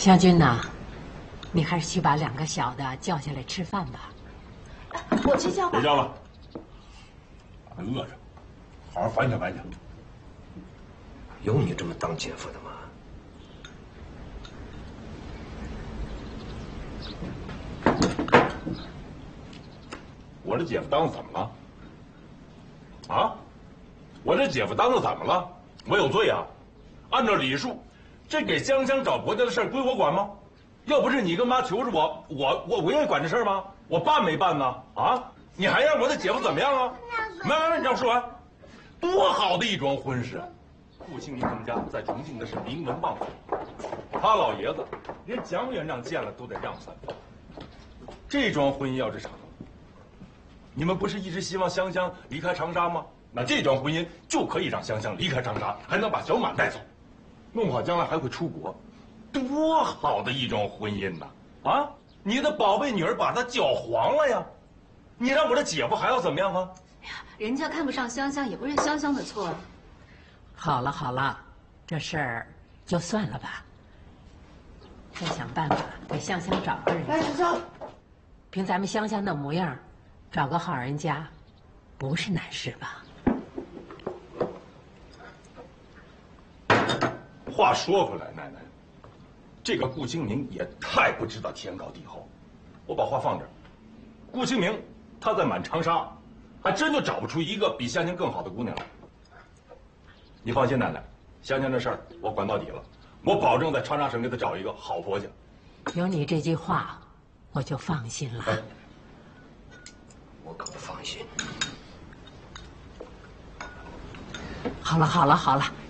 湘君呐，你还是去把2个小的叫下来吃饭吧。 我去叫吧。 别叫了，还饿着，好好反省反省。 有你这么当姐夫的吗？ 我这姐夫当的怎么了？啊？我这姐夫当的怎么了？我有罪啊！按照礼数，这给香香找婆家的事归我管吗？要不是你跟妈求着我，我愿意管这事吗？我办没办呢？啊？你还让我的姐夫怎么样啊？没，你让我说完。多好的一桩婚事啊！顾清明他们家在重庆的是名门望族，他老爷子连蒋元让见了都得让3分。这桩婚姻要是成了，你们不是一直希望香香离开长沙吗？那这桩婚姻就可以让香香离开长沙，还能把小满带走，弄不好将来还会出国，多好的一桩婚姻呐！啊，你的宝贝女儿把她搅黄了呀！你让我的姐夫还要怎么样啊？ 哎呀，人家看不上香香，也不是香香的错。 好了好了，这事儿就算了吧。再想办法给香香找个人家。凭咱们香香那模样，找个好人家，不是难事吧？ 话说回来，奶奶，这个顾清明也太不知道天高地厚。我把话放这儿，顾清明他在满长沙，还真就找不出一个比香香更好的姑娘来。你放心，奶奶，香香这事儿我管到底了，我保证在长沙省给她找一个好婆家。 有你这句话，我就放心了。 我可不放心。 好了好了好了。